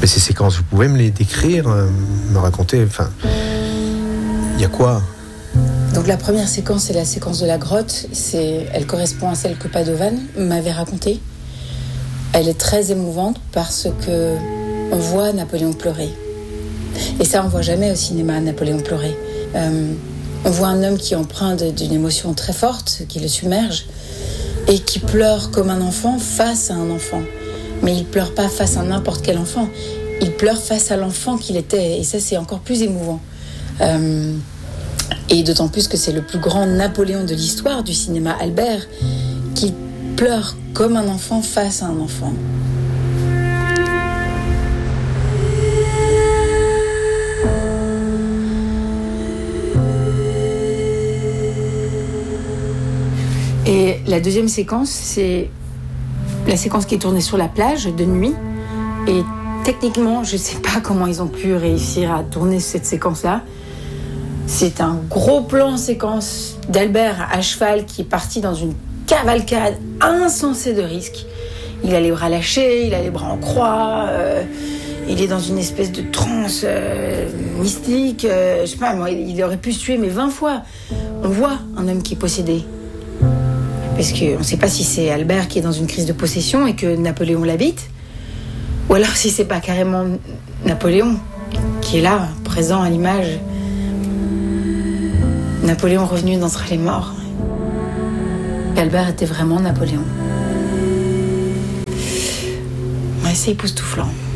Mais ces séquences, vous pouvez me les décrire, me raconter, enfin, il y a quoi ? Donc la première séquence, c'est la séquence de la grotte. Elle correspond à celle que Padovan m'avait racontée. Elle est très émouvante parce que on voit Napoléon pleurer. Et ça, on voit jamais au cinéma Napoléon pleurer. On voit un homme qui est empreint d'une émotion très forte, qui le submerge, et qui pleure comme un enfant face à un enfant. Mais il pleure pas face à n'importe quel enfant. Il pleure face à l'enfant qu'il était. Et ça, c'est encore plus émouvant. Et d'autant plus que c'est le plus grand Napoléon de l'histoire du cinéma, Albert, qui pleure comme un enfant face à un enfant. Et la deuxième séquence, c'est la séquence qui est tournée sur la plage de nuit. Et techniquement, je ne sais pas comment ils ont pu réussir à tourner cette séquence-là. C'est un gros plan séquence d'Albert à cheval qui est parti dans une cavalcade insensée de risques. Il a les bras lâchés, il a les bras en croix, il est dans une espèce de transe mystique. Je sais pas, moi, il aurait pu se tuer, mais 20 fois. On voit un homme qui est possédé. Parce qu'on ne sait pas si c'est Albert qui est dans une crise de possession et que Napoléon l'habite, ou alors si c'est pas carrément Napoléon qui est là, présent à l'image. Napoléon revenu d'entre les morts. Albert était vraiment Napoléon. Ouais, c'est époustouflant.